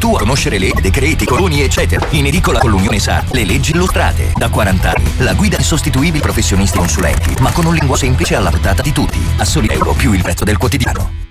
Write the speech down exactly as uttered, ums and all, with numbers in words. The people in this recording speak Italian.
tu a conoscere le decreti, coloni, eccetera. In edicola con l'Unione S A R, le leggi illustrate. Da quaranta anni, la guida di sostituibili professionisti consulenti, ma con un linguaggio semplice alla portata di tutti. A soli euro più il prezzo del quotidiano.